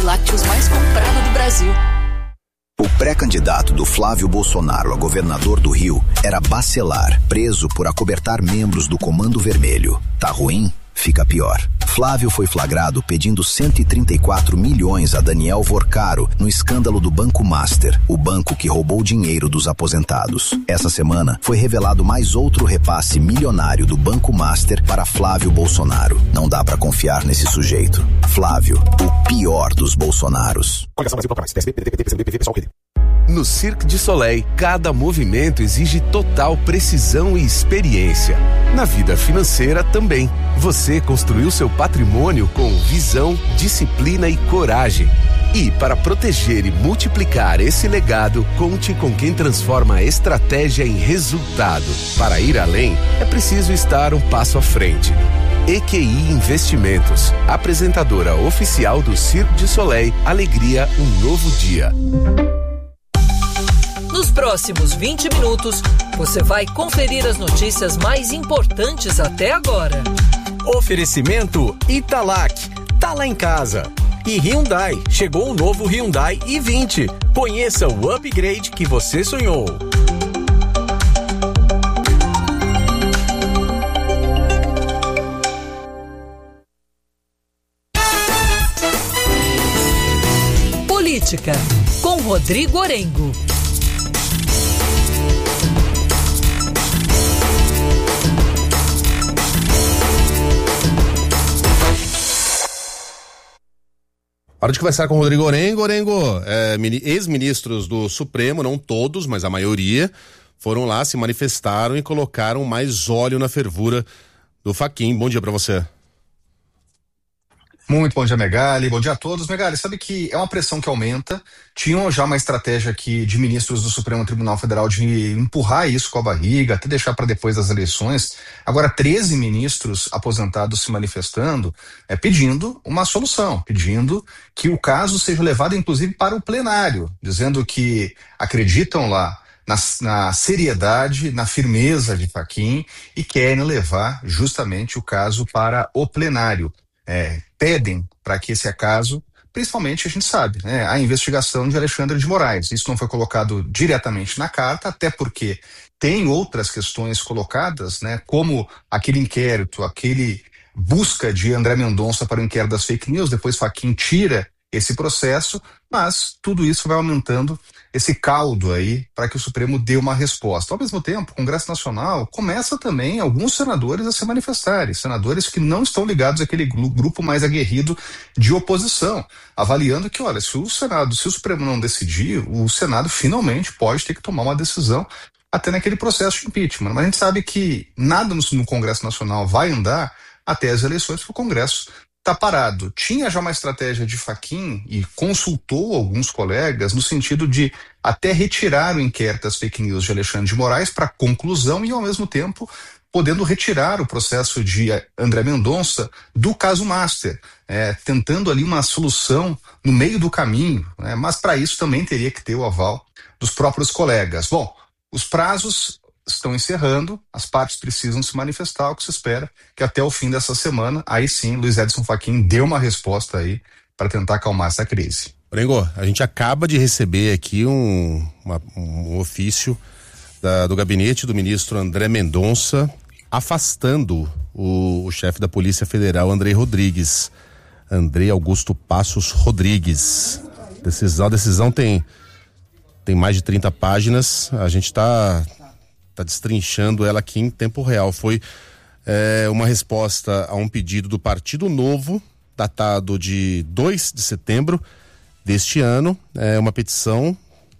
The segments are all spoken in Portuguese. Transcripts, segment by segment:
lácteos mais comprado do Brasil. O pré-candidato do Flávio Bolsonaro a governador do Rio era Bacelar, preso por acobertar membros do Comando Vermelho. Tá ruim? Fica pior. Flávio foi flagrado pedindo 134 milhões a Daniel Vorcaro no escândalo do Banco Master, o banco que roubou dinheiro dos aposentados. Essa semana foi revelado mais outro repasse milionário do Banco Master para Flávio Bolsonaro. Não dá pra confiar nesse sujeito. Flávio, o pior dos Bolsonaros. No Cirque du Soleil, cada movimento exige total precisão e experiência. Na vida financeira também. Você construiu seu patrimônio com visão, disciplina e coragem. E para proteger e multiplicar esse legado, conte com quem transforma a estratégia em resultado. Para ir além, é preciso estar um passo à frente. EQI Investimentos, apresentadora oficial do Cirque du Soleil, alegria, um novo dia. Nos próximos 20 minutos, você vai conferir as notícias mais importantes até agora. Oferecimento Italac, tá lá em casa. E Hyundai, chegou o novo Hyundai i20. Conheça o upgrade que você sonhou. Política, com Rodrigo Orengo. Hora de conversar com o Rodrigo Orengo. Orengo, ex-ministros do Supremo, não todos, mas a maioria, foram lá, se manifestaram e colocaram mais óleo na fervura do Fachin. Bom dia pra você. Muito bom dia, Megali. Bom dia a todos. Megali, sabe que é uma pressão que aumenta. Tinham já uma estratégia aqui de ministros do Supremo Tribunal Federal de empurrar isso com a barriga, até deixar para depois das eleições. Agora, 13 ministros aposentados se manifestando, pedindo uma solução, pedindo que o caso seja levado, inclusive, para o plenário, dizendo que acreditam lá na seriedade, na firmeza de Fachin e querem levar justamente o caso para o plenário. Pedem para que esse caso, principalmente a gente sabe, a investigação de Alexandre de Moraes. Isso não foi colocado diretamente na carta, até porque tem outras questões colocadas, como aquele inquérito, aquele busca de André Mendonça para o inquérito das fake news, depois Fachin tira esse processo, mas tudo isso vai aumentando esse caldo aí para que o Supremo dê uma resposta. Ao mesmo tempo, o Congresso Nacional começa também alguns senadores a se manifestarem, senadores que não estão ligados àquele grupo mais aguerrido de oposição, avaliando que, olha, se o Supremo não decidir, o Senado finalmente pode ter que tomar uma decisão até naquele processo de impeachment. Mas a gente sabe que nada no Congresso Nacional vai andar até as eleições, porque o Congresso está parado. Tinha já uma estratégia de Fachin e consultou alguns colegas no sentido de até retirar o inquérito das fake news de Alexandre de Moraes para conclusão e, ao mesmo tempo, podendo retirar o processo de André Mendonça do caso Master, tentando ali uma solução no meio do caminho, mas para isso também teria que ter o aval dos próprios colegas. Bom, os prazos estão encerrando, as partes precisam se manifestar, o que se espera que até o fim dessa semana, aí sim, Luiz Edson Fachin deu uma resposta aí para tentar acalmar essa crise. Orengo, a gente acaba de receber aqui um ofício do gabinete do ministro André Mendonça afastando o chefe da Polícia Federal, Andrei Rodrigues. Andrei Augusto Passos Rodrigues. A decisão tem mais de 30 páginas, a gente está destrinchando ela aqui em tempo real. Foi uma resposta a um pedido do Partido Novo, datado de 2 de setembro deste ano. É uma petição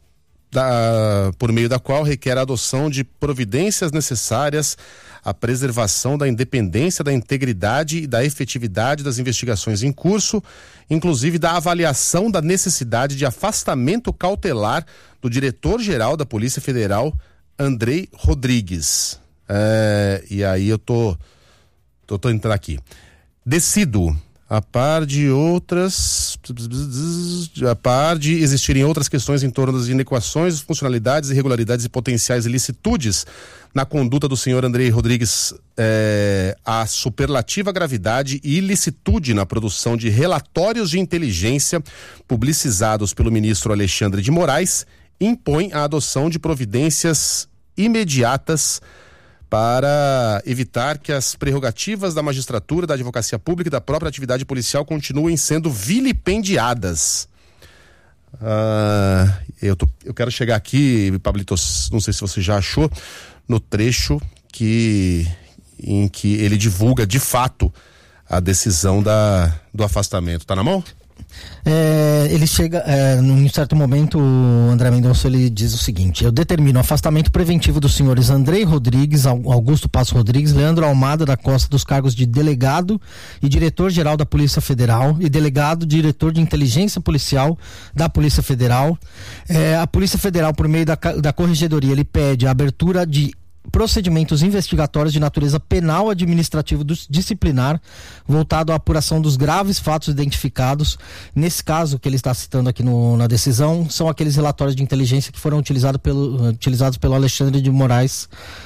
por meio da qual requer a adoção de providências necessárias à preservação da independência, da integridade e da efetividade das investigações em curso, inclusive da avaliação da necessidade de afastamento cautelar do diretor-geral da Polícia Federal, Andrei Rodrigues. E aí eu tô entrando aqui. Decido a par de existirem outras questões em torno das inequações, funcionalidades, irregularidades e potenciais ilicitudes na conduta do senhor Andrei Rodrigues, a superlativa gravidade e ilicitude na produção de relatórios de inteligência publicizados pelo ministro Alexandre de Moraes, impõe a adoção de providências imediatas para evitar que as prerrogativas da magistratura, da advocacia pública e da própria atividade policial continuem sendo vilipendiadas. Eu quero chegar aqui, Pablito, não sei se você já achou, no trecho em que ele divulga de fato a decisão do afastamento. Tá na mão? Ele chega, num certo momento, o André Mendonça ele diz o seguinte: eu determino o afastamento preventivo dos senhores Andrei Rodrigues, Augusto Passo Rodrigues, Leandro Almada da Costa dos cargos de delegado e diretor-geral da Polícia Federal e delegado diretor de inteligência policial da Polícia Federal. A Polícia Federal, por meio da Corregedoria, ele pede a abertura de procedimentos investigatórios de natureza penal, administrativo, disciplinar, voltado à apuração dos graves fatos identificados. Nesse caso que ele está citando aqui na decisão, são aqueles relatórios de inteligência que foram utilizados pelo Alexandre de Moraes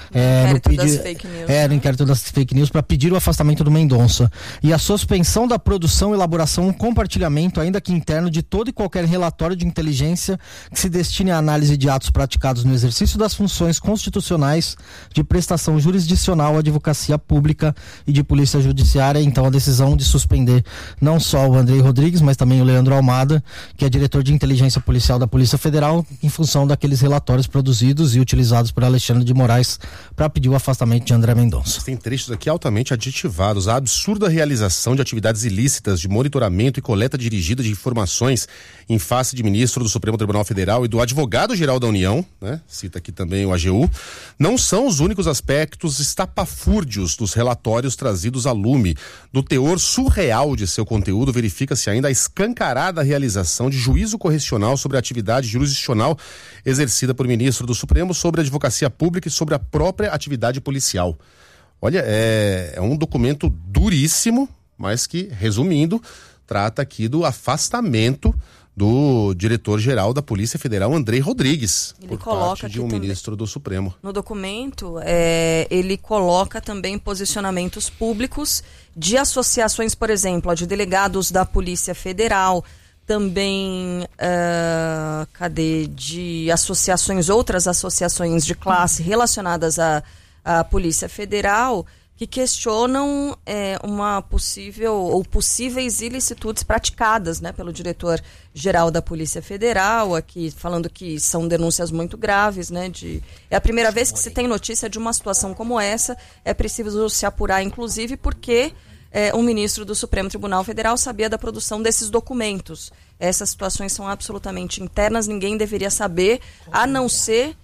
no inquérito das fake news, para pedir o afastamento do Mendonça e a suspensão da produção, elaboração e compartilhamento, ainda que interno, de todo e qualquer relatório de inteligência que se destine à análise de atos praticados no exercício das funções constitucionais de prestação jurisdicional, advocacia pública e de polícia judiciária. Então a decisão de suspender não só o Andrei Rodrigues, mas também o Leandro Almada, que é diretor de inteligência policial da Polícia Federal, em função daqueles relatórios produzidos e utilizados por Alexandre de Moraes para pedir o afastamento de André Mendonça. Tem trechos aqui altamente adjetivados: a absurda realização de atividades ilícitas de monitoramento e coleta dirigida de informações em face de ministro do Supremo Tribunal Federal e do advogado-geral da União, né? Cita aqui também o AGU, não são os únicos aspectos estapafúrdios dos relatórios trazidos a lume. Do teor surreal de seu conteúdo, verifica-se ainda a escancarada realização de juízo correcional sobre a atividade jurisdicional exercida por ministro do Supremo sobre a advocacia pública e sobre a própria atividade policial. Olha, é um documento duríssimo, mas que, resumindo, trata aqui do afastamento do diretor-geral da Polícia Federal, Andrei Rodrigues, por parte de um ministro do Supremo. No documento, ele coloca também posicionamentos públicos de associações, por exemplo, de delegados da Polícia Federal, também de associações, outras associações de classe relacionadas à Polícia Federal, que questionam uma possível ou possíveis ilicitudes praticadas, né, pelo diretor-geral da Polícia Federal, aqui falando que são denúncias muito graves, né, é a primeira vez que se tem notícia de uma situação como essa. É preciso se apurar, inclusive, porque um ministro do Supremo Tribunal Federal sabia da produção desses documentos. Essas situações são absolutamente internas, ninguém deveria saber, a não ser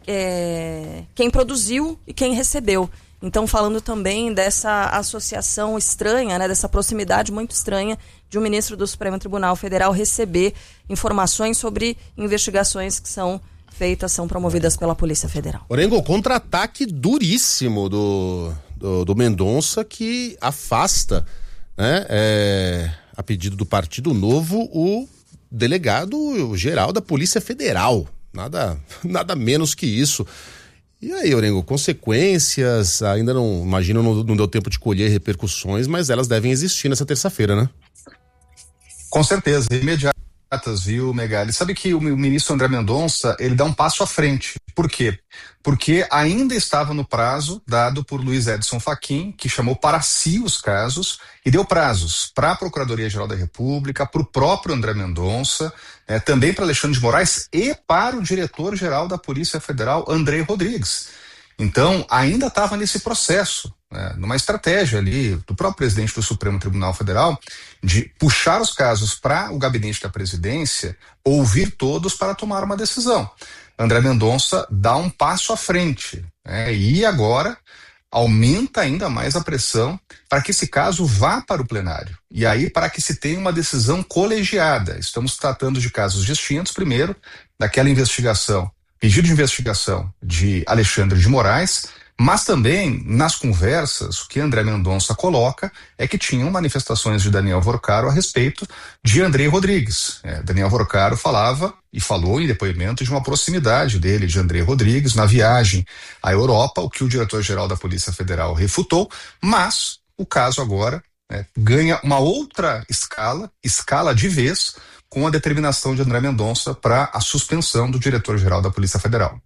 quem produziu e quem recebeu. Então, falando também dessa associação estranha, né, dessa proximidade muito estranha de um ministro do Supremo Tribunal Federal receber informações sobre investigações que são feitas, são promovidas pela Polícia Federal. Orengo, contra-ataque duríssimo do Mendonça, que afasta, né, a pedido do Partido Novo, o delegado geral da Polícia Federal. Nada menos que isso. E aí, Orengo, consequências, ainda não, imagino, não deu tempo de colher repercussões, mas elas devem existir nessa terça-feira, né? Com certeza, imediatas, viu, Megali? Sabe que o ministro André Mendonça, ele dá um passo à frente. Por quê? Porque ainda estava no prazo dado por Luiz Edson Fachin, que chamou para si os casos e deu prazos para a Procuradoria-Geral da República, para o próprio André Mendonça, também para Alexandre de Moraes e para o diretor-geral da Polícia Federal, Andrei Rodrigues. Então, ainda estava nesse processo, né, numa estratégia ali do próprio presidente do Supremo Tribunal Federal de puxar os casos para o gabinete da presidência, ouvir todos para tomar uma decisão. André Mendonça dá um passo à frente, né, e agora aumenta ainda mais a pressão para que esse caso vá para o plenário. E aí, para que se tenha uma decisão colegiada. Estamos tratando de casos distintos. Primeiro, daquela investigação, pedido de investigação de Alexandre de Moraes, Mas também, nas conversas, o que André Mendonça coloca é que tinham manifestações de Daniel Vorcaro a respeito de Andrei Rodrigues. Daniel Vorcaro falava e falou em depoimento de uma proximidade dele, de Andrei Rodrigues, na viagem à Europa, o que o diretor-geral da Polícia Federal refutou, mas o caso agora ganha uma outra escala de vez, com a determinação de André Mendonça para a suspensão do diretor-geral da Polícia Federal.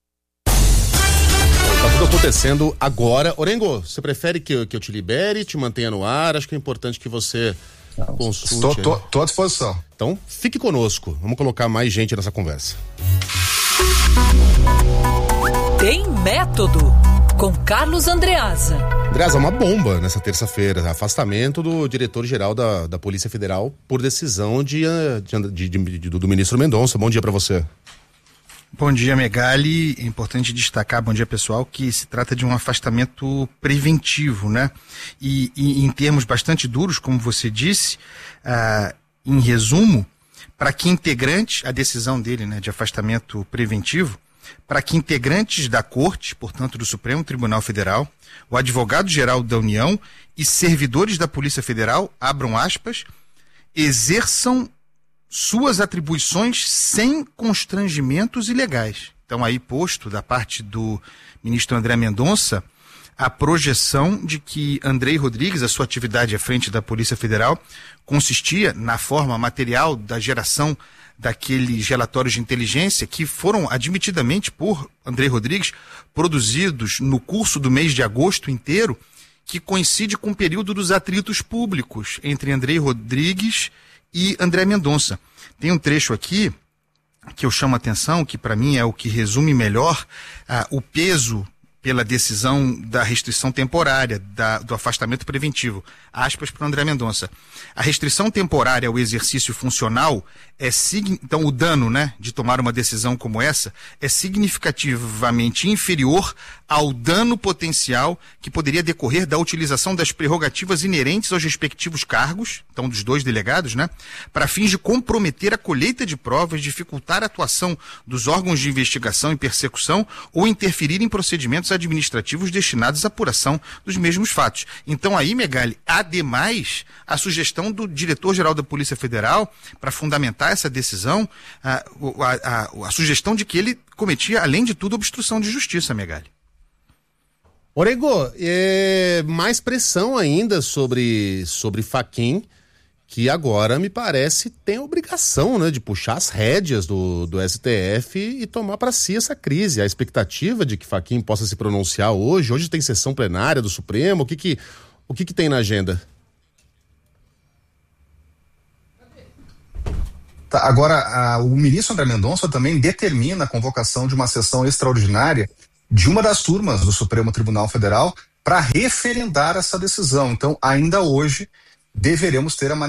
Tá tudo acontecendo agora. Orengo, você prefere que eu te libere, te mantenha no ar? Acho que é importante que você consulte. Estou à disposição. Então, fique conosco. Vamos colocar mais gente nessa conversa. Tem Método, com Carlos Andreasa. Andreasa, uma bomba nessa terça-feira. Afastamento do diretor-geral da Polícia Federal por decisão do ministro Mendonça. Bom dia para você. Bom dia, Megali. É importante destacar, bom dia pessoal, que se trata de um afastamento preventivo, né? E em termos bastante duros, como você disse, em resumo, para que integrantes, a decisão dele, né, de afastamento preventivo, para que integrantes da Corte, portanto do Supremo Tribunal Federal, o advogado-geral da União e servidores da Polícia Federal, abram aspas, exerçam suas atribuições sem constrangimentos ilegais. Então, aí posto da parte do ministro André Mendonça a projeção de que Andrei Rodrigues, a sua atividade à frente da Polícia Federal, consistia na forma material da geração daqueles relatórios de inteligência que foram admitidamente por Andrei Rodrigues produzidos no curso do mês de agosto inteiro, que coincide com o período dos atritos públicos entre Andrei Rodrigues e André Mendonça. Tem um trecho aqui que eu chamo a atenção, que para mim é o que resume melhor o peso pela decisão da restrição temporária, do afastamento preventivo. Aspas para o André Mendonça. A restrição temporária ao exercício funcional então o dano, né, de tomar uma decisão como essa é significativamente inferior ao dano potencial que poderia decorrer da utilização das prerrogativas inerentes aos respectivos cargos, então dos dois delegados, né, para fins de comprometer a colheita de provas, dificultar a atuação dos órgãos de investigação e persecução ou interferir em procedimentos administrativos destinados à apuração dos mesmos fatos. Então aí, Megali, ademais, a sugestão do diretor-geral da Polícia Federal, para fundamentar essa decisão, a sugestão de que ele cometia, além de tudo, obstrução de justiça, Megali. Orengo, mais pressão ainda sobre Fachin, que agora, me parece, tem a obrigação, né, de puxar as rédeas do STF e tomar para si essa crise. A expectativa de que Fachin possa se pronunciar hoje tem sessão plenária do Supremo, o que tem na agenda? Tá, agora, o ministro André Mendonça também determina a convocação de uma sessão extraordinária de uma das turmas do Supremo Tribunal Federal para referendar essa decisão. Então, ainda hoje, deveremos ter a